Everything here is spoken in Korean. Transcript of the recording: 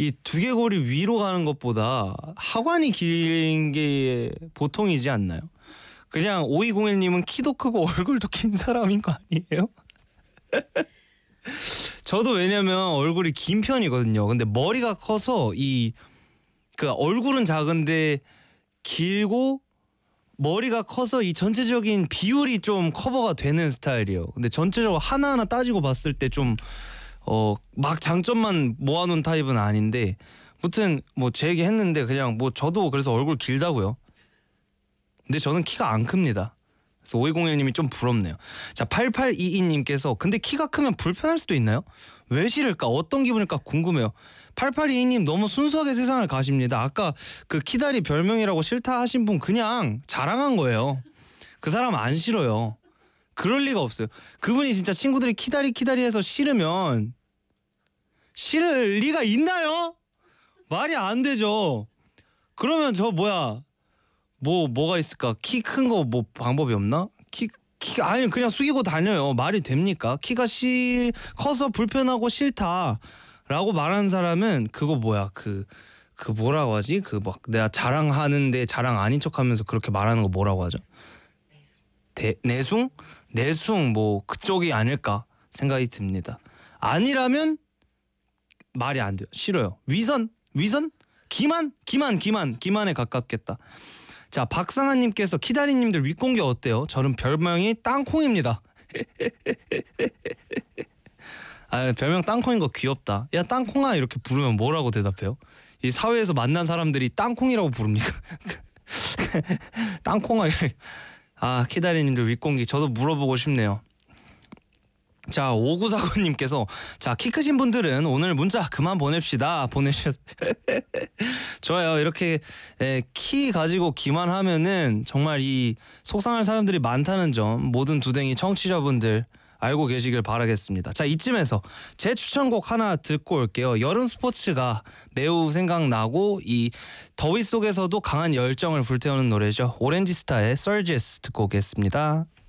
이 두개골이 위로 가는 것보다 하관이 긴 게 보통이지 않나요? 그냥 5201님은 키도 크고 얼굴도 긴 사람인 거 아니에요? 저도 왜냐면 얼굴이 긴 편이거든요. 근데 머리가 커서 이 그 얼굴은 작은데 길고 머리가 커서 이 전체적인 비율이 좀 커버가 되는 스타일이에요. 근데 전체적으로 하나하나 따지고 봤을 때 좀 막 장점만 모아놓은 타입은 아닌데, 무튼 뭐 제 얘기 했는데 그냥 뭐 저도 그래서 얼굴 길다고요. 근데 저는 키가 안 큽니다. 그래서 5201님이 좀 부럽네요. 자, 8822님께서 근데 키가 크면 불편할 수도 있나요? 왜 싫을까? 어떤 기분일까 궁금해요. 8822님 너무 순수하게 세상을 가십니다. 아까 그 키다리 별명이라고 싫다 하신 분 그냥 자랑한 거예요. 그 사람 안 싫어요. 그럴 리가 없어요. 그분이 진짜 친구들이 키다리 해서 싫으면 싫을 리가 있나요? 말이 안 되죠. 그러면 저 뭐가 있을까? 키 큰 거 뭐 방법이 없나? 키 아니 그냥 숙이고 다녀요. 말이 됩니까? 키가 커서 불편하고 싫다라고 말하는 사람은 그거 그 뭐라고 하지? 그 막 내가 자랑하는데 자랑 아닌 척하면서 그렇게 말하는 거 뭐라고 하죠? 내숭? 내숭 뭐 그쪽이 아닐까 생각이 듭니다. 아니라면 말이 안 돼요. 싫어요. 위선? 기만에 가깝겠다. 자, 박상아님께서 키다리님들 윗공개 어때요? 저는 별명이 땅콩입니다. 아, 별명 땅콩인 거 귀엽다. 야, 땅콩아 이렇게 부르면 뭐라고 대답해요? 이 사회에서 만난 사람들이 땅콩이라고 부릅니까? 땅콩아. 아, 키다리님들 윗공기 저도 물어보고 싶네요. 자, 5949님께서 자, 키 크신 분들은 오늘 문자 그만 보냅시다 보내주셨어요. 좋아요. 이렇게 키 가지고 기만하면은 정말 이 속상할 사람들이 많다는 점 모든 두댕이 청취자분들 알고 계시길 바라겠습니다. 자, 이쯤에서 제 추천곡 하나 듣고 올게요. 여름 스포츠가 매우 생각나고 이 더위 속에서도 강한 열정을 불태우는 노래죠. 오렌지스타의 Surges 듣고 오겠습니다.